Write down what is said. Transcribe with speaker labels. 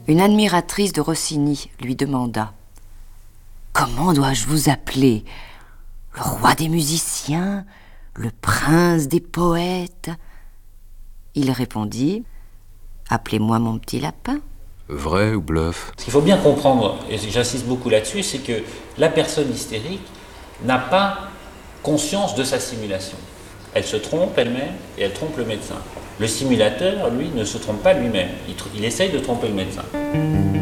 Speaker 1: Une admiratrice de Rossini lui demanda « Comment dois-je vous appeler? Le roi des musiciens? Le prince des poètes ?» Il répondit « Appelez-moi mon petit lapin. »
Speaker 2: Vrai ou bluff?
Speaker 3: Ce qu'il faut bien comprendre, et j'insiste beaucoup là-dessus, c'est que la personne hystérique n'a pas conscience de sa simulation. Elle se trompe elle-même et elle trompe le médecin. Le simulateur, lui, ne se trompe pas lui-même. Il essaye de tromper le médecin.